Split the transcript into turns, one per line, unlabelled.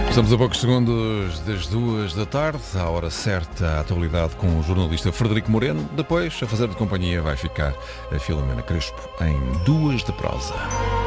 Estamos a poucos segundos das 2 da tarde, à hora certa, a atualidade com o jornalista Frederico Moreno. Depois, a fazer de companhia vai ficar a Filomena Crespo em Duas de Prosa.